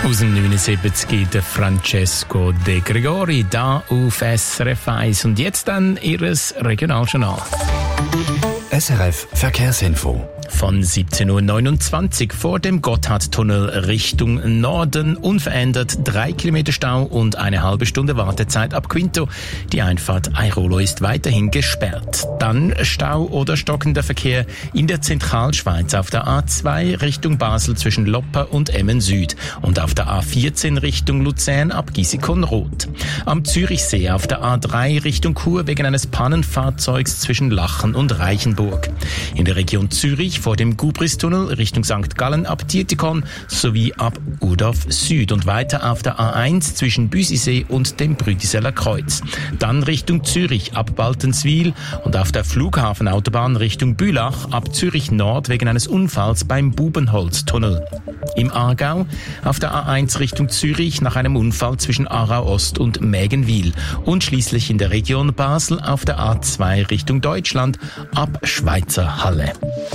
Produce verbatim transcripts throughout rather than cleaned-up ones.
Aus dem neunundsiebzig der Francesco De Gregori, da auf S R F eins. Und jetzt dann Ihres Regionaljournal. S R F Verkehrsinfo. Von siebzehn Uhr neunundzwanzig vor dem Gotthardtunnel Richtung Norden unverändert drei Kilometer Stau und eine halbe Stunde Wartezeit ab Quinto. Die Einfahrt Airolo ist weiterhin gesperrt. Dann Stau oder stockender Verkehr in der Zentralschweiz auf der A zwei Richtung Basel zwischen Loppa und Emmen Süd und auf der A vierzehn Richtung Luzern ab Giesecon-Roth. Am Zürichsee auf der A drei Richtung Chur wegen eines Pannenfahrzeugs zwischen Lachen und Reichenburg. In der Region Zürich vor dem Gubristunnel Richtung Sankt Gallen ab Dietikon sowie ab Udorf Süd und weiter auf der A eins zwischen Büsisee und dem Brüdiseller Kreuz. Dann Richtung Zürich ab Baltenswil und auf der Flughafenautobahn Richtung Bülach ab Zürich Nord wegen eines Unfalls beim Bubenholztunnel. Im Aargau auf der A eins Richtung Zürich nach einem Unfall zwischen Aarau Ost und Mägenwil und schließlich in der Region Basel auf der A zwei Richtung Deutschland ab Schweizer Halle.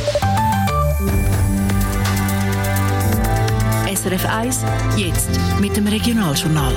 S R F eins, jetzt mit dem Regionaljournal.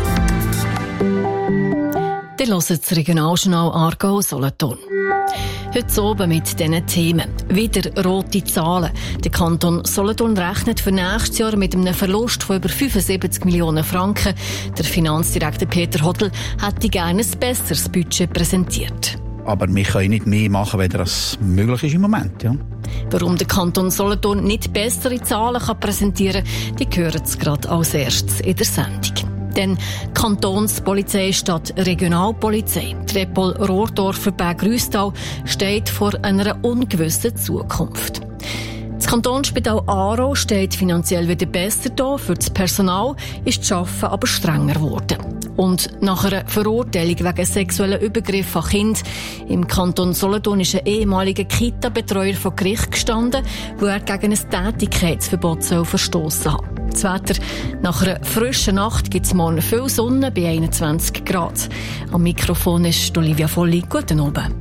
Ihr hört das Regionaljournal Aargau-Solothurn. Heute oben mit diesen Themen. Wieder rote Zahlen. Der Kanton Solothurn rechnet für nächstes Jahr mit einem Verlust von über fünfundsiebzig Millionen Franken. Der Finanzdirektor Peter Hodl hätte gerne ein besseres Budget präsentiert. Aber wir können nicht mehr machen, wenn das möglich ist im Moment. Ja. Warum der Kanton Solothurn nicht bessere Zahlen kann präsentieren kann, die hören Sie gerade als erstes in der Sendung. Denn Kantonspolizei statt Regionalpolizei. Trepol Rohrdorfer Berg-Rüstal steht vor einer ungewissen Zukunft. Das Kantonsspital Aarau steht finanziell wieder besser da. Für das Personal ist das Arbeiten aber strenger geworden. Und nach einer Verurteilung wegen sexueller Übergriffe an Kindern im Kanton Solothurn ist ein ehemaliger Kita-Betreuer vor Gericht gestanden, wo er gegen ein Tätigkeitsverbot verstoßen hat. Das Wetter: nach einer frischen Nacht gibt es morgen viel Sonne bei einundzwanzig Grad. Am Mikrofon ist Olivia Volli. Guten Abend.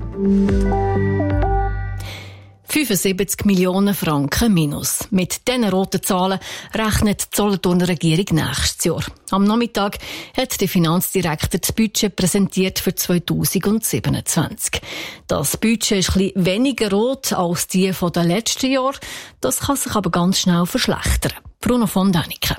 fünfundsiebzig Millionen Franken minus. Mit diesen roten Zahlen rechnet die Solothurner Regierung nächstes Jahr. Am Nachmittag hat der Finanzdirektor das Budget präsentiert für zweitausendsiebenundzwanzig. Das Budget ist ein bisschen weniger rot als die von den letzten Jahren. Das kann sich aber ganz schnell verschlechtern. Bruno von Däniken.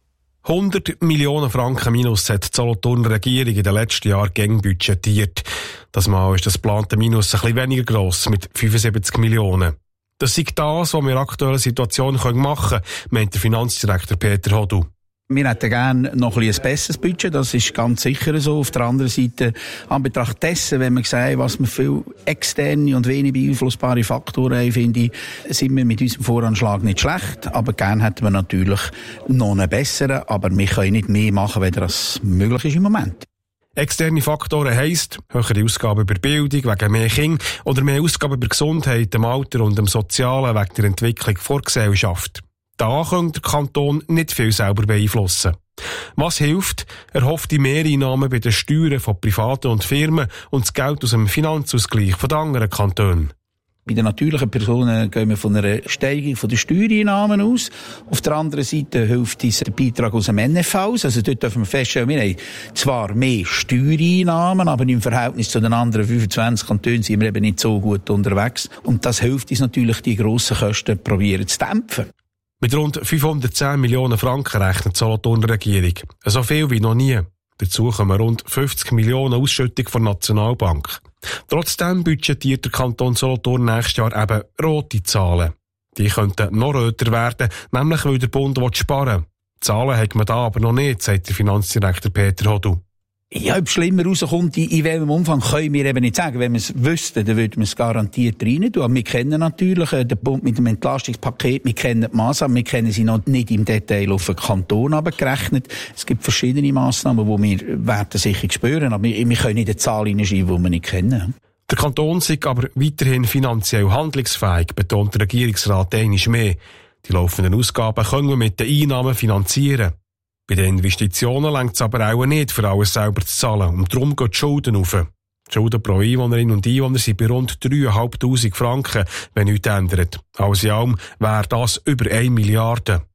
hundert Millionen Franken minus hat die Solothurner Regierung in den letzten Jahren gegen budgetiert. Das Mal ist das geplante Minus ein bisschen weniger gross, mit fünfundsiebzig Millionen. Das ist das, was wir in der aktuellen Situation machen können, meint der Finanzdirektor Peter Hodl. Wir hätten gerne noch ein, ein besseres Budget, das ist ganz sicher so. Auf der anderen Seite, an Betracht dessen, wenn man sieht, was wir viele externe und wenig beeinflussbare Faktoren haben, finde ich, sind wir mit unserem Voranschlag nicht schlecht. Aber gerne hätten wir natürlich noch einen besseren, aber wir können nicht mehr machen, wenn das möglich ist im Moment. Externe Faktoren heisst höhere Ausgaben über Bildung wegen mehr Kinder oder mehr Ausgaben über Gesundheit, dem Alter und dem Sozialen wegen der Entwicklung der Gesellschaft. Da könnte der Kanton nicht viel selber beeinflussen. Was hilft? Erhoffte Mehreinnahmen bei den Steuern von Privaten und Firmen und das Geld aus dem Finanzausgleich von den anderen Kantonen. Bei den natürlichen Personen gehen wir von einer Steigerung der Steuereinnahmen aus. Auf der anderen Seite hilft uns der Beitrag aus dem N F V. Also dort dürfen wir feststellen, wir haben zwar mehr Steuereinnahmen, aber im Verhältnis zu den anderen fünfundzwanzig Kantonen sind wir eben nicht so gut unterwegs. Und das hilft uns natürlich, die grossen Kosten probieren zu dämpfen. Mit rund fünfhundertzehn Millionen Franken rechnet die Solothurner Regierung. So viel wie noch nie. Dazu kommen rund fünfzig Millionen Ausschüttung von der Nationalbank. Trotzdem budgetiert der Kanton Solothurn nächstes Jahr eben rote Zahlen. Die könnten noch röter werden, nämlich weil der Bund sparen will. Zahlen hat man da aber noch nicht, sagt der Finanzdirektor Peter Hodl. Ja, ob es schlimmer rauskommt, in welchem Umfang, können wir eben nicht sagen. Wenn wir es wüssten, dann würden wir es garantiert rein tun. Aber wir kennen natürlich äh, den Bund mit dem Entlastungspaket, wir kennen die Massnahmen, wir kennen sie noch nicht im Detail auf den Kanton abgerechnet. Es gibt verschiedene Massnahmen, die wir werden sicher spüren, aber wir, wir können nicht eine Zahl hineinschreiben, die wir nicht kennen. Der Kanton sei aber weiterhin finanziell handlungsfähig, betont der Regierungsrat einmal mehr. Die laufenden Ausgaben können wir mit den Einnahmen finanzieren. Bei den Investitionen reicht es aber auch nicht, für alles selber zu zahlen. Und darum gehen die Schulden rauf. Die Schulden pro Einwohnerin und Einwohner sind bei rund dreitausendfünfhundert Franken, wenn nichts ändert. Alles in allem wäre das über eine Milliarde.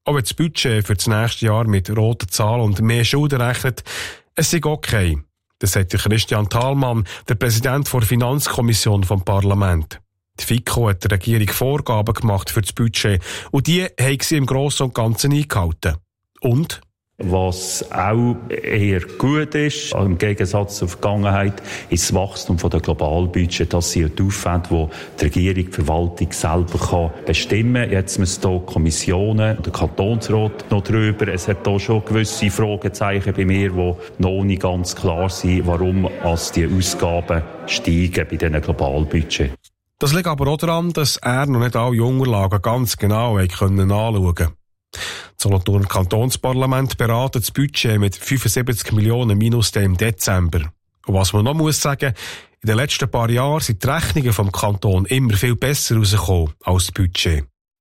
Auch wenn das Budget für das nächste Jahr mit roten Zahlen und mehr Schulden rechnet, es sei okay. Das sagt Christian Thalmann, der Präsident der Finanzkommission vom Parlament. Die FiKo hat der Regierung Vorgaben gemacht für das Budget und die haben sie im Grossen und Ganzen eingehalten. Und? Was auch eher gut ist, im Gegensatz zur Vergangenheit, ist das Wachstum der Globalbudget. Das sind die Aufwände, die die Regierung, die Verwaltung selber bestimmen kann. Jetzt müssen hier Kommissionen, der Kantonsrat noch drüber. Es hat hier schon gewisse Fragezeichen bei mir, die noch nicht ganz klar sind, warum als die Ausgaben steigen bei diesen Globalbudget. Das liegt aber auch daran, dass er noch nicht alle Unterlagen ganz genau anschauen konnte. Das Solothurner Kantonsparlament beratet das Budget mit fünfundsiebzig Millionen minus im Dezember. Und was man noch muss sagen, in den letzten paar Jahren sind die Rechnungen vom Kanton immer viel besser rausgekommen als das Budget.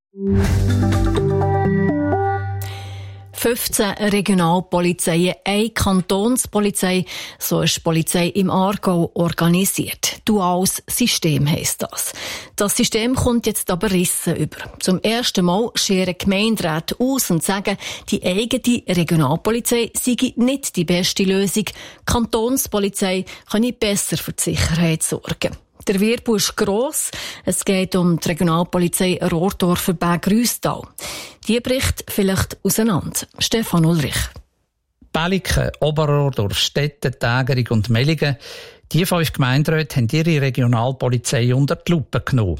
fünfzehn Regionalpolizeien, eine Kantonspolizei, so ist die Polizei im Aargau organisiert. Duales System heisst das. Das System kommt jetzt aber Rissen über. Zum ersten Mal scheren Gemeinderäte aus und sagen, die eigene Regionalpolizei sei nicht die beste Lösung. Die Kantonspolizei könne besser für die Sicherheit sorgen. Der Wirbel ist gross. Es geht um die Regionalpolizei Rohrdorfer Berg-Rüstal. Die bricht vielleicht auseinander. Stefan Ulrich. Belliken, Oberrohrdorf, Stetten, Tägerung und Mellingen. Die fünf Gemeinderäte haben ihre Regionalpolizei unter die Lupe genommen.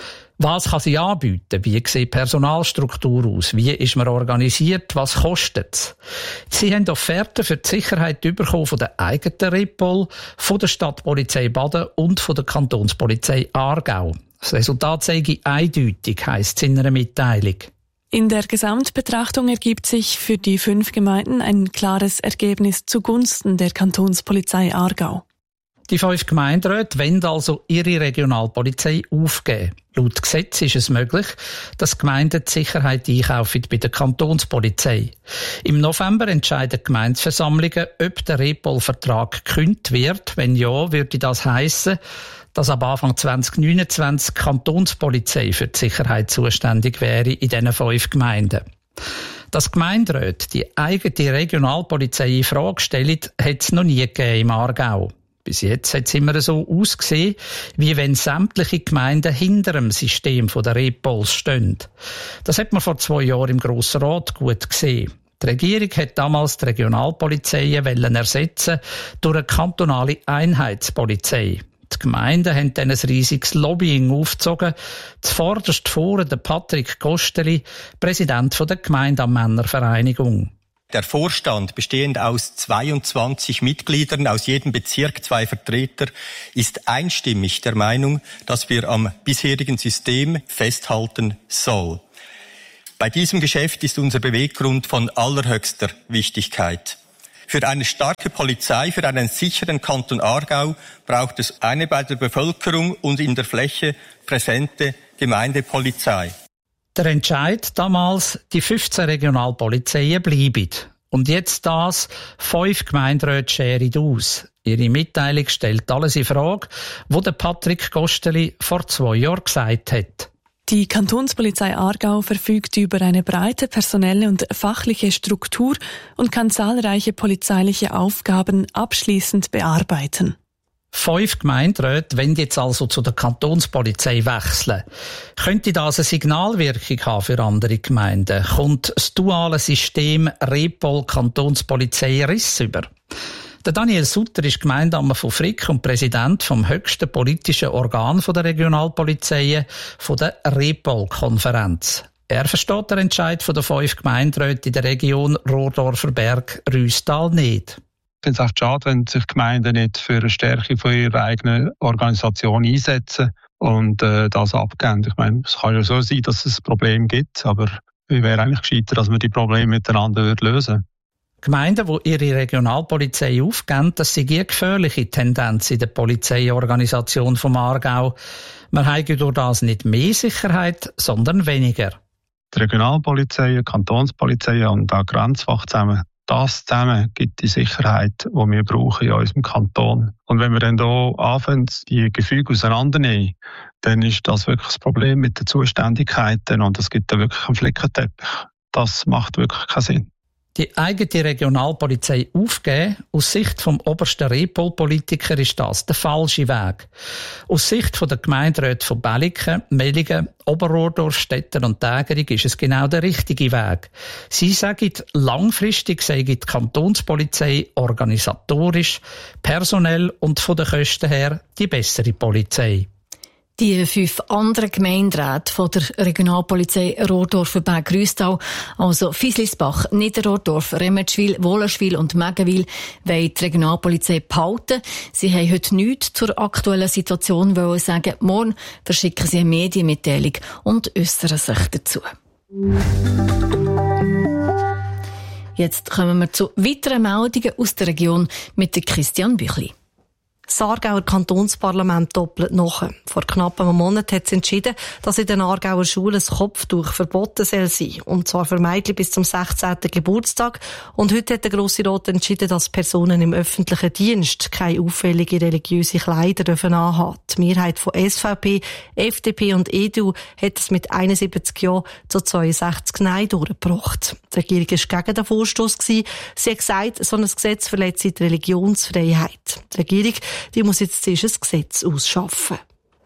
Was kann sie anbieten? Wie sieht die Personalstruktur aus? Wie ist man organisiert? Was kostet es? Sie haben Offerten für die Sicherheit bekommen von der eigenen Ripoll, von der Stadtpolizei Baden und von der Kantonspolizei Aargau. Das Resultat sei eindeutig, heisst es in einer Mitteilung. In der Gesamtbetrachtung ergibt sich für die fünf Gemeinden ein klares Ergebnis zugunsten der Kantonspolizei Aargau. Die fünf Gemeinderäte wollen also ihre Regionalpolizei aufgeben. Laut Gesetz ist es möglich, dass Gemeinden die Sicherheit einkaufen bei der Kantonspolizei. Im November entscheiden die Gemeindeversammlungen, ob der Repol-Vertrag gekündigt wird. Wenn ja, würde das heissen, dass ab Anfang zwanzig neunundzwanzig die Kantonspolizei für die Sicherheit zuständig wäre in diesen fünf Gemeinden. Dass Gemeinderäte die eigene Regionalpolizei in Frage stellen, hat es noch nie gegeben im Aargau. Bis jetzt hat es immer so ausgesehen, wie wenn sämtliche Gemeinden hinter dem System der Repols stehen. Das hat man vor zwei Jahren im Grossen Rat gut gesehen. Die Regierung hat damals die Regionalpolizeien ersetzen durch eine kantonale Einheitspolizei. Die Gemeinden haben dann ein riesiges Lobbying aufgezogen. Zuvorderst vorne der Patrick Gosteli, Präsident der Gemeindenmännervereinigung. Der Vorstand, bestehend aus zweiundzwanzig Mitgliedern, aus jedem Bezirk zwei Vertreter, ist einstimmig der Meinung, dass wir am bisherigen System festhalten sollen. Bei diesem Geschäft ist unser Beweggrund von allerhöchster Wichtigkeit. Für eine starke Polizei, für einen sicheren Kanton Aargau braucht es eine bei der Bevölkerung und in der Fläche präsente Gemeindepolizei. Der Entscheid damals, die fünfzehn Regionalpolizeien bleiben. Und jetzt das, fünf Gemeinderäte scheren aus. Ihre Mitteilung stellt alles in Frage, was der Patrick Gosteli vor zwei Jahren gesagt hat. Die Kantonspolizei Aargau verfügt über eine breite personelle und fachliche Struktur und kann zahlreiche polizeiliche Aufgaben abschließend bearbeiten. Fünf Gemeinderäte wollen jetzt also zu der Kantonspolizei wechseln. Könnte das eine Signalwirkung haben für andere Gemeinden? Kommt das duale System Repol-Kantonspolizei Riss über? Der Daniel Sutter ist Gemeindeammer von Frick und Präsident vom höchsten politischen Organ der Regionalpolizeien, von der Repol-Konferenz. Er versteht den Entscheid der fünf Gemeinderäte in der Region Rohrdorfer Berg-Rüstal nicht. Ich finde es echt schade, wenn sich Gemeinden nicht für eine Stärke von ihrer eigenen Organisation einsetzen und äh, das abgeben. Ich meine, es kann ja so sein, dass es ein Problem gibt, aber es wäre eigentlich gescheiter, dass man die Probleme miteinander lösen würde. Gemeinden, die ihre Regionalpolizei aufgeben, das sind eine gefährliche Tendenz in der Polizeiorganisation vom Aargau. Man hat durch das nicht mehr Sicherheit, sondern weniger. Die Regionalpolizei, die Kantonspolizei und auch Grenzwacht zusammen, das zusammen gibt die Sicherheit, die wir brauchen in unserem Kanton. Und wenn wir dann hier anfangen, die Gefüge auseinandernehmen, dann ist das wirklich das Problem mit den Zuständigkeiten und es gibt da wirklich einen Flickenteppich. das macht wirklich keinen Sinn. Die eigene Regionalpolizei aufgeben, aus Sicht vom obersten Repol-Politiker ist das der falsche Weg. Aus Sicht der Gemeinderäte von Belliken, Mellingen, Oberordorf, Stetten und Tägerung ist es genau der richtige Weg. Sie sagen, langfristig sei die Kantonspolizei organisatorisch, personell und von den Kosten her die bessere Polizei. Die fünf anderen Gemeinderäte von der Regionalpolizei Rohrdorf-Berg-Rüstau, also Fieslisbach, Niederrohrdorf, Remetschwil, Wohlerschwil und Megenwil, wollen die Regionalpolizei behalten. Sie haben heute nichts zur aktuellen Situation wollen sagen. Morgen verschicken sie eine Medienmitteilung und äußern sich dazu. Jetzt kommen wir zu weiteren Meldungen aus der Region mit Christian Büchli. Das Aargauer Kantonsparlament doppelt nach. Vor knapp einem Monat hat es entschieden, dass in den Aargauer Schulen das Kopftuch verboten soll sein. Und zwar für Mädchen bis zum sechzehnten Geburtstag. Und heute hat der Grosse Rat entschieden, dass Personen im öffentlichen Dienst keine auffällige religiöse Kleider dürfen anhaben. Die Mehrheit von S V P, F D P und E D U hat es mit einundsiebzig Ja zu zweiundsechzig Nein durchgebracht. Die Regierung war gegen den Vorstoss. Sie hat gesagt, so ein Gesetz verletze die Religionsfreiheit. Die Regierung die muss jetzt zuerst ein Gesetz ausschaffen.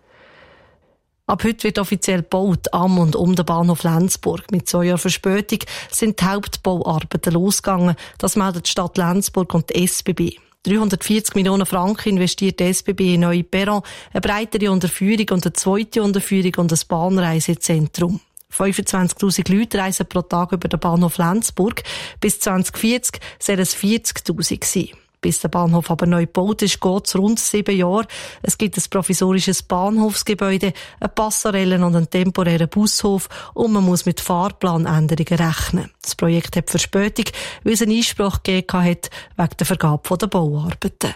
Ab heute wird offiziell gebaut am und um den Bahnhof Lenzburg. Mit zwei Jahren Verspätung sind die Hauptbauarbeiten losgegangen. Das meldet die Stadt Lenzburg und die S B B. dreihundertvierzig Millionen Franken investiert die S B B in neue Perron, eine breitere Unterführung und eine zweite Unterführung und ein Bahnreisezentrum. fünfundzwanzigtausend Leute reisen pro Tag über den Bahnhof Lenzburg. Bis zwanzig vierzig sollen es vierzigtausend sein. Bis der Bahnhof aber neu gebaut ist, geht es rund sieben Jahre. Es gibt ein provisorisches Bahnhofsgebäude, eine Passerelle und einen temporären Bushof und man muss mit Fahrplanänderungen rechnen. Das Projekt hat Verspätung, weil es einen Einspruch gegeben hat wegen der Vergabe der Bauarbeiten.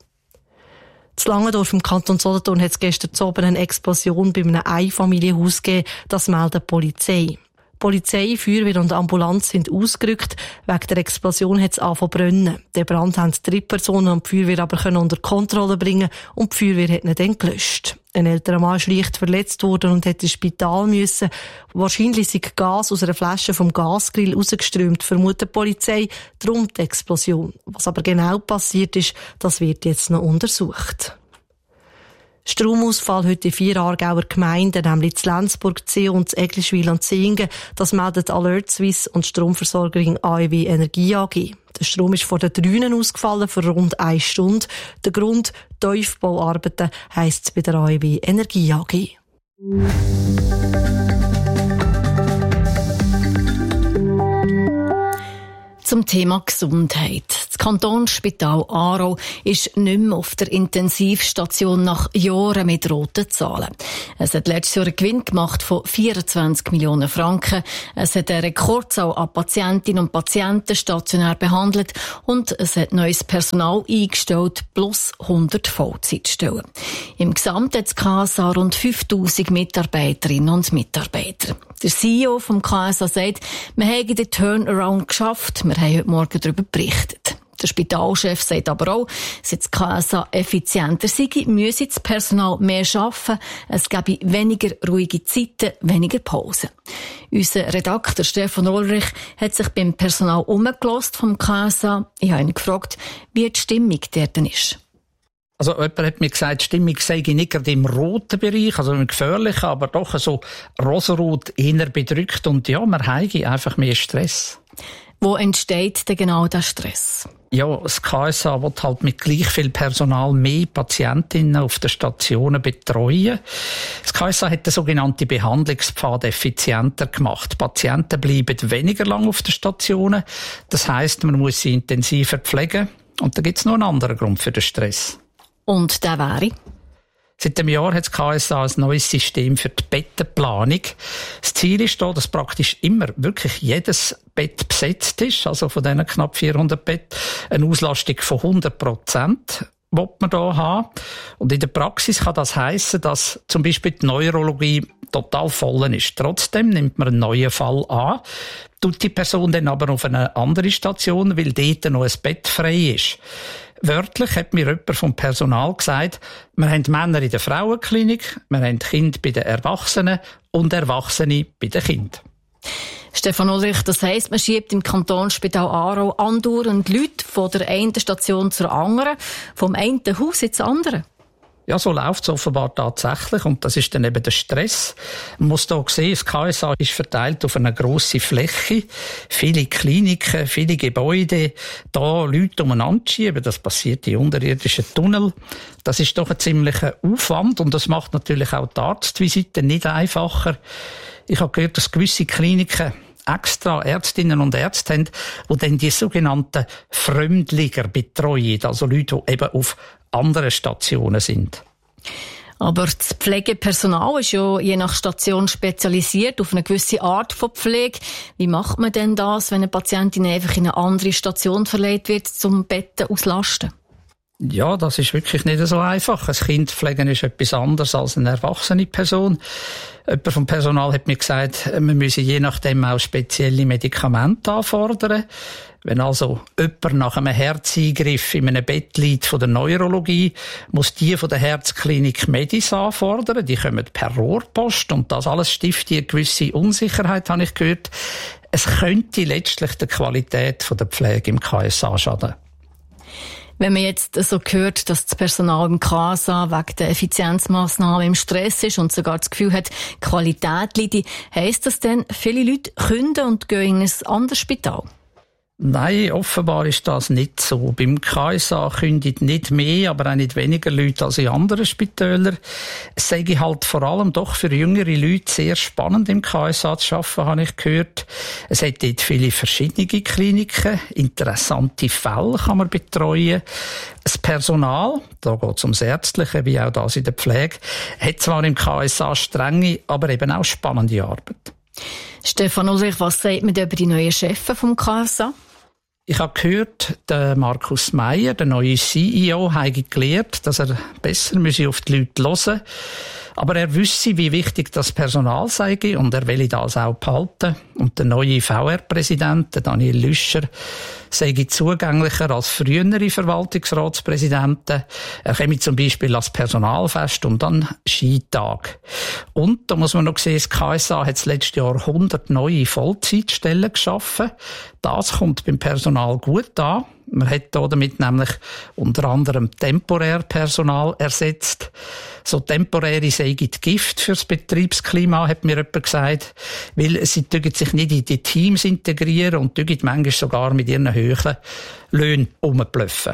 In Langendorf im Kanton Solothurn hat es gestern Abend eine Explosion bei einem Einfamilienhaus gegeben, das meldet die Polizei. Polizei, Feuerwehr und Ambulanz sind ausgerückt. Wegen der Explosion hat es angefangen zu brennen. Den Brand haben die Triebpersonen und die Feuerwehr aber können unter Kontrolle bringen und die Feuerwehr hat ihn dann gelöscht. Ein älterer Mann ist leicht verletzt worden und hätte ins Spital müssen. Wahrscheinlich sei Gas aus einer Flasche vom Gasgrill rausgeströmt, vermutet die Polizei, darum die Explosion. Was aber genau passiert ist, das wird jetzt noch untersucht. Stromausfall heute in vier Aargauer Gemeinden, nämlich in Lenzburg, Zeo und Egliswil und Zingen. Das meldet Alert Suisse und Stromversorgerin A E W Energie A G. Der Strom ist vor den Drünen ausgefallen für rund eine Stunde. Der Grund, Tiefbauarbeiten, heisst es bei der A E W Energie A G. Zum Thema Gesundheit. Das Kantonsspital Aarau ist nicht mehr auf der Intensivstation nach Jahren mit roten Zahlen. Es hat letztes Jahr einen Gewinn gemacht von vierundzwanzig Millionen Franken. Es hat eine Rekordzahl an Patientinnen und Patienten stationär behandelt und es hat neues Personal eingestellt, plus hundert Vollzeitstellen. Im Gesamt hat das K S A rund fünftausend Mitarbeiterinnen und Mitarbeiter. Der C E O vom K S A sagt, wir haben den Turnaround geschafft. Wir haben heute Morgen darüber berichtet. Der Spitalchef sagt aber auch, seit das K S A effizienter sei, müsse das Personal mehr arbeiten, es gebe weniger ruhige Zeiten, weniger Pausen. Unser Redakteur Stefan Ulrich hat sich beim Personal umgelost vom K S A. Ich habe ihn gefragt, wie die Stimmung dort ist. Also jemand hat mir gesagt, die Stimmung sei nicht gerade im roten Bereich, also im gefährlichen, aber doch so rosarot eher bedrückt und ja, man habe einfach mehr Stress. Wo entsteht denn genau der Stress? Ja, das K S A will halt mit gleich viel Personal mehr Patientinnen auf den Stationen betreuen. Das K S A hat den sogenannten Behandlungspfad effizienter gemacht. Patienten bleiben weniger lang auf den Stationen. Das heisst, man muss sie intensiver pflegen. Und da gibt es noch einen anderen Grund für den Stress. Und der wäre? Seit dem Jahr hat das K S A ein neues System für die Bettenplanung. Das Ziel ist da, dass praktisch immer wirklich jedes Bett besetzt ist, also von diesen knapp vierhundert Betten, eine Auslastung von hundert Prozent will man da haben. Und in der Praxis kann das heissen, dass zum Beispiel die Neurologie total voll ist. Trotzdem nimmt man einen neuen Fall an, tut die Person dann aber auf eine andere Station, weil dort noch ein Bett frei ist. Wörtlich hat mir jemand vom Personal gesagt, wir haben Männer in der Frauenklinik, wir haben Kinder bei den Erwachsenen und Erwachsene bei den Kindern. Stefan Ulrich, das heisst, man schiebt im Kantonsspital Aarau andauernd Leute von der einen Station zur anderen, vom einen Haus ins andere. Ja, so läuft es offenbar tatsächlich und das ist dann eben der Stress. Man muss hier sehen, das K S A ist verteilt auf eine grosse Fläche, viele Kliniken, viele Gebäude, da Leute umeinander schieben, das passiert in unterirdischen Tunnel. Das ist doch ein ziemlicher Aufwand und das macht natürlich auch die Arztvisiten nicht einfacher. Ich habe gehört, dass gewisse Kliniken extra Ärztinnen und Ärzte haben, die dann die sogenannten Fremdliger betreuen, also Leute, die eben auf anderen Stationen sind. Aber das Pflegepersonal ist ja je nach Station spezialisiert auf eine gewisse Art von Pflege. Wie macht man denn das, wenn eine Patientin einfach in eine andere Station verlegt wird, zum Betten auslasten? Ja, das ist wirklich nicht so einfach. Ein Kind pflegen ist etwas anderes als eine erwachsene Person. Jemand vom Personal hat mir gesagt, man müsse je nachdem auch spezielle Medikamente anfordern. Wenn also jemand nach einem Herzeingriff in einem Bett liegt von der Neurologie, muss die von der Herzklinik Medis anfordern. Die kommen per Rohrpost und das alles stiftet eine gewisse Unsicherheit, habe ich gehört. Es könnte letztlich der Qualität der Pflege im K S A schaden. Wenn man jetzt so hört, dass das Personal im K S A wegen der Effizienzmaßnahmen im Stress ist und sogar das Gefühl hat, die Qualität leide, heisst das denn, viele Leute kündigen und gehen in ein anderes Spital? Nein, offenbar ist das nicht so. Beim K S A kündigt nicht mehr, aber auch nicht weniger Leute als in anderen Spitälern. Es sei halt vor allem doch für jüngere Leute sehr spannend, im K S A zu arbeiten, habe ich gehört. Es hat dort viele verschiedene Kliniken. Interessante Fälle kann man betreuen. Das Personal, da geht es ums Ärztliche, wie auch das in der Pflege, hat zwar im K S A strenge, aber eben auch spannende Arbeit. Stefan Ulrich, was sagt man über die neuen Chefs vom K S A? Ich habe gehört, der Markus Meyer, der neue C E O, habe gelehrt, dass er besser auf die Leute hören müsse. Aber er wüsste, wie wichtig das Personal sei und er will das auch behalten. Und der neue V R-Präsident, Daniel Lüscher, sei zugänglicher als frühere Verwaltungsratspräsidenten. Er komme zum Beispiel als Personalfest und dann Skitag. Und da muss man noch sehen, das K S A hat das letzte Jahr hundert neue Vollzeitstellen geschaffen. Das kommt beim Personal gut an. Man hat damit nämlich unter anderem temporär Personal ersetzt. So temporäre sei Gift fürs Betriebsklima, hat mir jemand gesagt, weil sie sich nicht in die Teams integrieren und manchmal sogar mit ihren hohen Löhnen rumblöffen.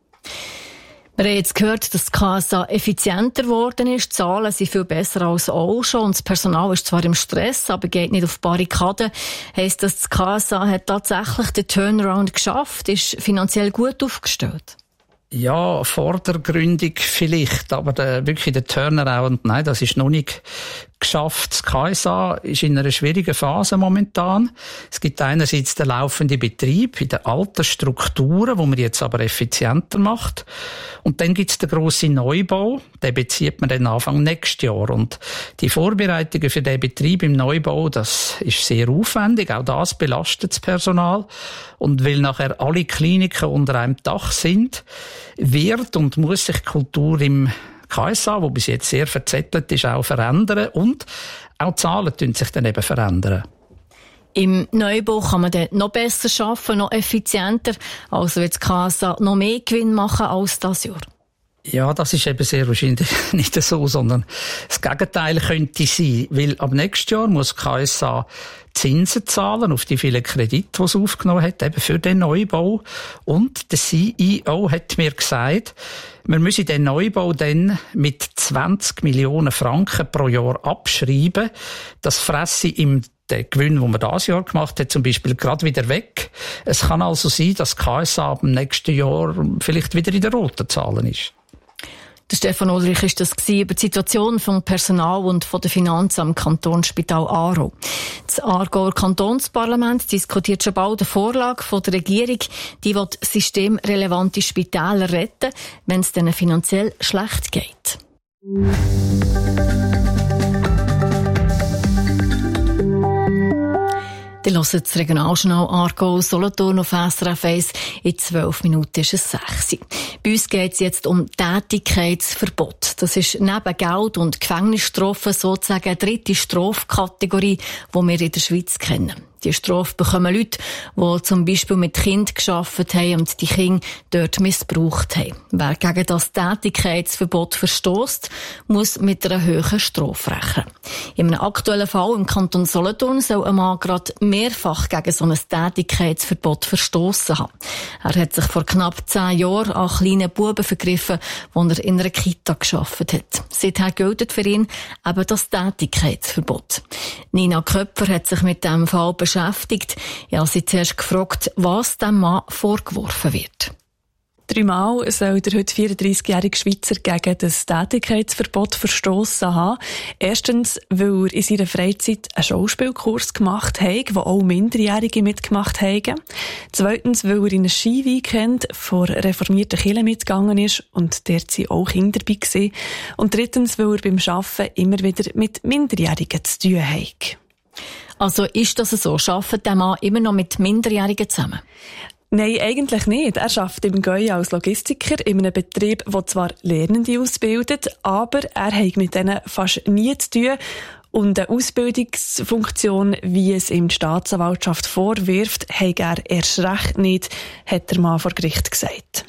Wir haben jetzt gehört, dass das K S A effizienter geworden ist. Die Zahlen sind viel besser als auch schon. Und das Personal ist zwar im Stress, aber geht nicht auf Barrikaden. Heisst das, das K S A hat tatsächlich den Turnaround geschafft, ist finanziell gut aufgestellt? Ja, vordergründig vielleicht, aber der, wirklich der Turnaround, nein, das ist noch nicht geschafft. Das K S A ist in einer schwierigen Phase momentan. Es gibt einerseits den laufenden Betrieb in den alten Strukturen, wo man jetzt aber effizienter macht. Und dann gibt es den grossen Neubau, den bezieht man dann Anfang nächstes Jahr. Und die Vorbereitungen für den Betrieb im Neubau, das ist sehr aufwendig. Auch das belastet das Personal. Und weil nachher alle Kliniken unter einem Dach sind, wird und muss sich die Kultur im K S A, wo bis jetzt sehr verzettelt ist, auch verändern. Und auch die Zahlen tun sich dann eben verändern. Im Neubau kann man dann noch besser arbeiten, noch effizienter. Also wird das K S A noch mehr Gewinn machen als das Jahr. Ja, das ist eben sehr wahrscheinlich nicht so, sondern das Gegenteil könnte sein. Weil ab nächstes Jahr muss K S A Zinsen zahlen auf die vielen Kredite, die es aufgenommen hat, eben für den Neubau. Und der C E O hat mir gesagt, wir müssen den Neubau dann mit zwanzig Millionen Franken pro Jahr abschreiben. Das fresse ihm der Gewinn, den man dieses Jahr gemacht hat, zum Beispiel gerade wieder weg. Es kann also sein, dass K S A im nächsten Jahr vielleicht wieder in den roten Zahlen ist. Der Stefan Ulrich war das über die Situation vom Personal und von der Finanzen am Kantonsspital Aarau. Das Aargauer Kantonsparlament diskutiert schon bald eine Vorlage von der Regierung, die will systemrelevante Spitäler retten, wenn es denen finanziell schlecht geht. Ihr hört das Regionaljournal Aargau Solothurn auf S R F eins. In zwölf Minuten ist es sechs. Bei uns geht es jetzt um Tätigkeitsverbot. Das ist neben Geld- und Gefängnisstrafen sozusagen eine dritte Strafkategorie, die wir in der Schweiz kennen. Die Strafe bekommen Leute, die zum Beispiel mit Kindern gearbeitet haben und die Kinder dort missbraucht haben. Wer gegen das Tätigkeitsverbot verstösst, muss mit einer hohen Strafe rechnen. In einem aktuellen Fall im Kanton Solothurn soll ein Mann gerade mehrfach gegen so ein Tätigkeitsverbot verstoßen haben. Er hat sich vor knapp zehn Jahren an kleinen Buben vergriffen, als er in einer Kita gearbeitet hat. Seither gilt für ihn eben das Tätigkeitsverbot. Nina Köpfer hat sich mit diesem Fall beschäftigt. Ja, sie hat zuerst gefragt, was dem Mann vorgeworfen wird. Dreimal soll der heute vierunddreissigjährige Schweizer gegen das Tätigkeitsverbot verstossen haben. Erstens, weil er in seiner Freizeit einen Schauspielkurs gemacht hat, wo auch Minderjährige mitgemacht haben. Zweitens, weil er in ein Skiweekend vor reformierten Kirche mitgegangen ist und dort waren auch Kinder dabei gewesen. Und drittens, weil er beim Arbeiten immer wieder mit Minderjährigen zu tun hat. Also ist das so? Arbeitet der Mann immer noch mit Minderjährigen zusammen? Nein, eigentlich nicht. Er arbeitet im Goi als Logistiker in einem Betrieb, der zwar Lernende ausbildet, aber er hat mit denen fast nie zu tun. Und eine Ausbildungsfunktion, wie es ihm die Staatsanwaltschaft vorwirft, hat er erst recht nicht, hat der Mann vor Gericht gesagt.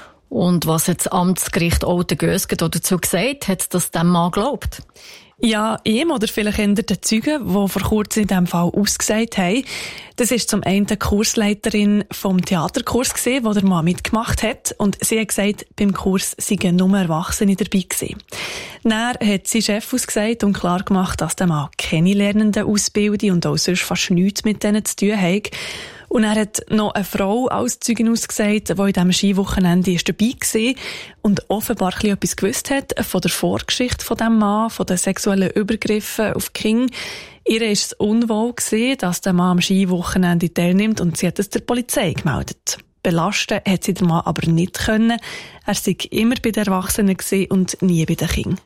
Und was hat das Amtsgericht Olten-Gösgen dazu gesagt? Hat das dem Mann geglaubt? Ja, ihm oder vielleicht eher den Zeugen, die vor kurzem in diesem Fall ausgesagt haben. Das ist zum einen die Kursleiterin vom Theaterkurs gewesen, wo der Mann mitgemacht hat. Und sie hat gesagt, beim Kurs seien nur Erwachsene dabei gewesen. Dann hat sein Chef ausgesagt und klar gemacht, dass der Mann keine Lernenden ausbildet und auch sonst fast nichts mit denen zu tun hat. Und er hat noch eine Frau als Zeugin ausgesagt, die in diesem Skiwochenende dabei war und offenbar etwas gewusst hat von der Vorgeschichte von diesem Mann, von den sexuellen Übergriffen auf die Kinder. Ihr war es unwohl gewesen, dass der Mann am Skiwochenende teilnimmt und sie hat es der Polizei gemeldet. Belasten hat sie den Mann aber nicht können. Er sei immer bei den Erwachsenen gewesen und nie bei den Kindern.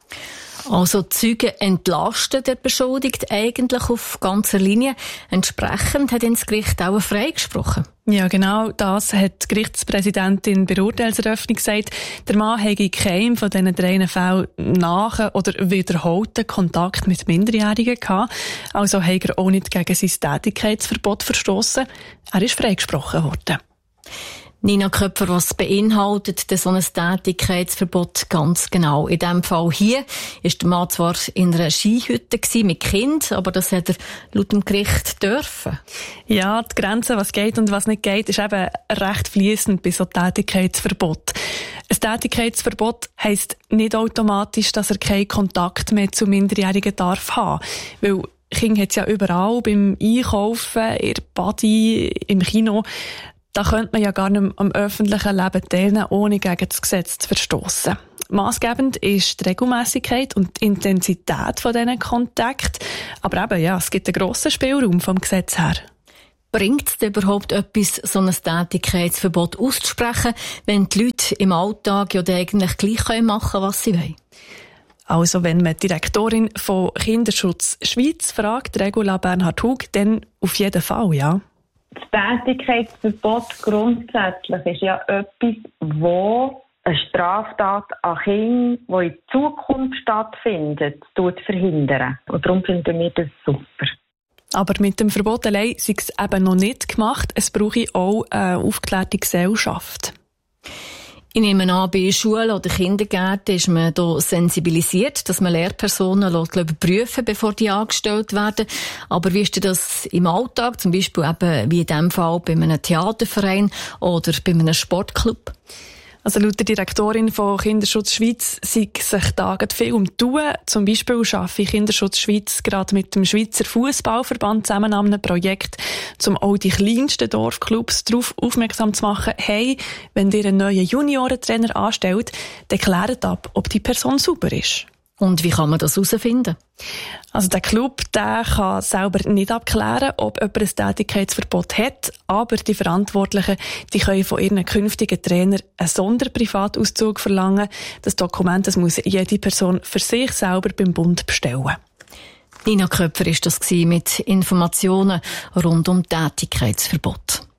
Also die Zeugen entlasten der Beschuldigte eigentlich auf ganzer Linie. Entsprechend hat ihn das Gericht auch freigesprochen. Ja, genau das hat die Gerichtspräsidentin bei der Urteilseröffnung gesagt. Der Mann hätte keinen von diesen drei Fällen nach- oder wiederholten Kontakt mit Minderjährigen gehabt. Also hat er auch nicht gegen sein Tätigkeitsverbot verstossen. Er ist freigesprochen worden. Nina Köpfer, was beinhaltet denn so ein Tätigkeitsverbot ganz genau? In diesem Fall hier ist der Mann zwar in einer Skihütte mit Kind, aber das hat er laut dem Gericht dürfen. Ja, die Grenze, was geht und was nicht geht, ist eben recht fließend bei so Tätigkeitsverbot. Ein Tätigkeitsverbot heisst nicht automatisch, dass er keinen Kontakt mehr zu Minderjährigen darf haben. Weil Kinder hat es ja überall, beim Einkaufen, in der Body, im Kino. Da könnte man ja gar nicht mehr am öffentlichen Leben teilnehmen, ohne gegen das Gesetz zu verstossen. Massgebend ist die Regelmässigkeit und die Intensität von diesen Kontakten. Aber eben, ja, es gibt einen grossen Spielraum vom Gesetz her. Bringt es überhaupt etwas, so ein Tätigkeitsverbot auszusprechen, wenn die Leute im Alltag ja eigentlich gleich machen können, was sie wollen? Also wenn man die Direktorin von Kinderschutz Schweiz fragt, Regula Bernhard-Hug, dann auf jeden Fall, ja. Das Tätigkeitsverbot grundsätzlich ist ja etwas, wo eine Straftat an Kindern, die in Zukunft stattfindet, verhindern. Und darum finden wir das super. Aber mit dem Verbot allein sei es eben noch nicht gemacht. Es brauche auch eine aufgeklärte Gesellschaft. Ich nehme an, bei Schulen oder Kindergärten ist man da sensibilisiert, dass man Lehrpersonen überprüfen, bevor die angestellt werden. Aber wie ist denn das im Alltag, zum Beispiel eben wie in diesem Fall bei einem Theaterverein oder bei einem Sportclub? Also laut der Direktorin von Kinderschutz Schweiz sei sich da viel um die tun. Zum Beispiel arbeite Kinderschutz Schweiz gerade mit dem Schweizer Fußballverband zusammen an einem Projekt, um auch die kleinsten Dorfclubs darauf aufmerksam zu machen, hey, wenn ihr einen neuen Juniorentrainer anstellt, dann klärt ab, ob die Person sauber ist. Und wie kann man das herausfinden? Also der Club der kann selber nicht abklären, ob jemand ein Tätigkeitsverbot hat, aber die Verantwortlichen die können von ihren künftigen Trainern einen Sonderprivatauszug verlangen. Das Dokument das muss jede Person für sich selber beim Bund bestellen. Nina Köpfer war das mit Informationen rund um Tätigkeitsverbot.